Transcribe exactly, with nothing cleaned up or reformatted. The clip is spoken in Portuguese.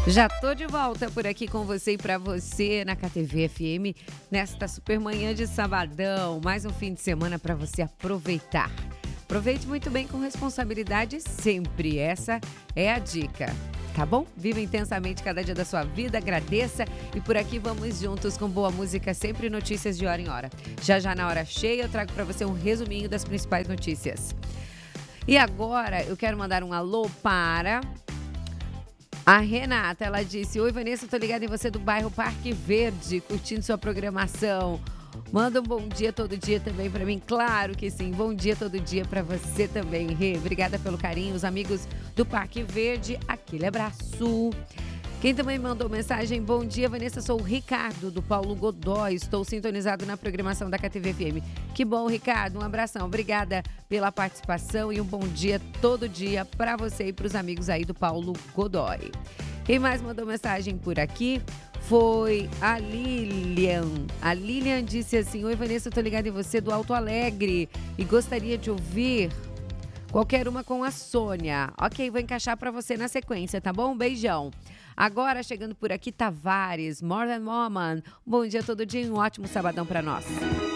Já tô de volta por aqui com você e para você na K T V F M nesta super manhã de sabadão. Mais um fim de semana para você aproveitar. Aproveite muito bem com responsabilidade sempre. Essa é a dica. Tá bom? Viva intensamente cada dia da sua vida, agradeça e por aqui vamos juntos com boa música, sempre notícias de hora em hora. Já já na hora cheia eu trago para você um resuminho das principais notícias. E agora eu quero mandar um alô para a Renata. Ela disse: oi Vanessa, tô ligada em você do bairro Parque Verde, curtindo sua programação. Manda um bom dia todo dia também para mim, claro que sim, bom dia todo dia para você também, Rê. Obrigada pelo carinho, os amigos do Parque Verde, aquele abraço. Quem também mandou mensagem: bom dia Vanessa, sou o Ricardo do Paulo Godoy, estou sintonizado na programação da K T V F M. Que bom, Ricardo, um abração, obrigada pela participação e um bom dia todo dia para você e para os amigos aí do Paulo Godoy. Quem mais mandou mensagem por aqui foi a Lilian. A Lilian disse assim: oi Vanessa, eu tô ligada em você do Alto Alegre e gostaria de ouvir qualquer uma com a Sônia. Ok, vou encaixar para você na sequência, tá bom? Um beijão. Agora chegando por aqui, Tavares, More Than Woman. Bom dia todo dia e um ótimo sabadão para nós.